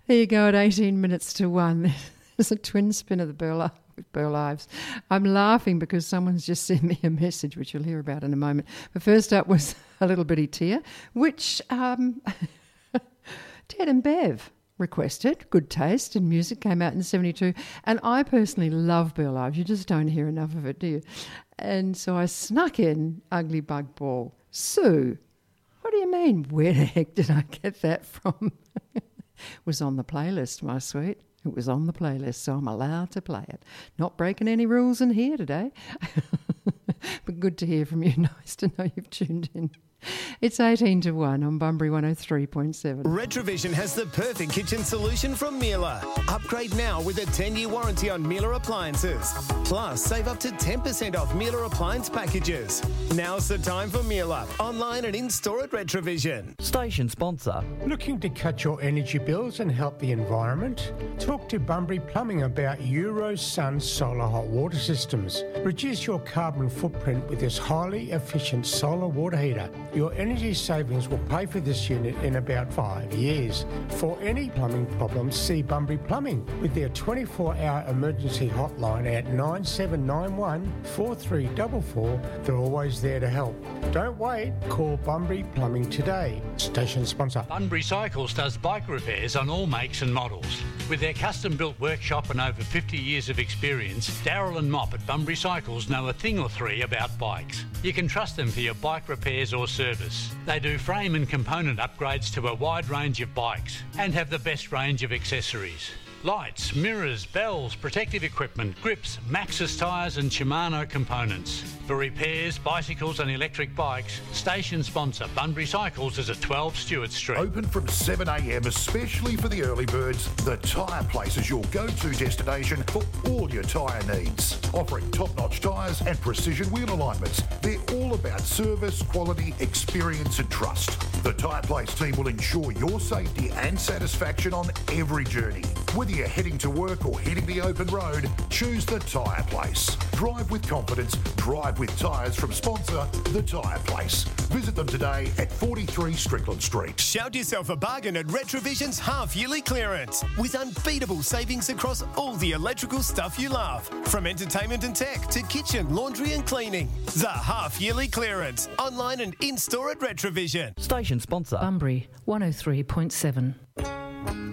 There you go at 18 minutes to 1. There's a twin spin of the Burl Ives. I'm laughing because someone's just sent me a message, which you'll hear about in a moment. But first up was A Little Bitty Tear, which Ted and Bev requested. Good taste in music, came out in 72. And I personally love Burl Ives. You just don't hear enough of it, do you? And so I snuck in Ugly Bug Ball. Sue, what do you mean? Where the heck did I get that from? It was on the playlist, my sweet. It was on the playlist, so I'm allowed to play it. Not breaking any rules in here today. But good to hear from you. Nice to know you've tuned in. It's 18 to 1 on Bunbury 103.7. Retrovision has the perfect kitchen solution from Miele. Upgrade now with a 10-year warranty on Miele appliances. Plus, save up to 10% off Miele appliance packages. Now's the time for Miele. Online and in-store at Retrovision. Station sponsor. Looking to cut your energy bills and help the environment? Talk to Bunbury Plumbing about Eurosun solar hot water systems. Reduce your carbon footprint with this highly efficient solar water heater. Your energy savings will pay for this unit in about 5 years. For any plumbing problems, see Bunbury Plumbing with their 24-hour emergency hotline at 9791 4344. They're always there to help. Don't wait. Call Bunbury Plumbing today. Station sponsor. Bunbury Cycles does bike repairs on all makes and models. With their custom-built workshop and over 50 years of experience, Daryl and Mop at Bunbury Cycles know a thing or three about bikes. You can trust them for your bike repairs or service. They do frame and component upgrades to a wide range of bikes and have the best range of accessories. Lights, mirrors, bells, protective equipment, grips, Maxxis tyres and Shimano components. For repairs, bicycles and electric bikes, station sponsor Bunbury Cycles is at 12 Stewart Street. Open from 7am, especially for the early birds. The Tyre Place is your go-to destination for all your tyre needs. Offering top-notch tyres and precision wheel alignments. They're all about service, quality, experience and trust. The Tyre Place team will ensure your safety and satisfaction on every journey. Whether you're heading to work or hitting the open road, choose the Tyre Place. Drive with confidence, drive with tyres from sponsor The Tyre Place. Visit them today at 43 Strickland Street. Shout yourself a bargain at Retrovision's half-yearly clearance with unbeatable savings across all the electrical stuff you love. From entertainment and tech to kitchen, laundry and cleaning. The half-yearly clearance. Online and in-store at Retrovision. Station sponsor. Bunbury 103.7.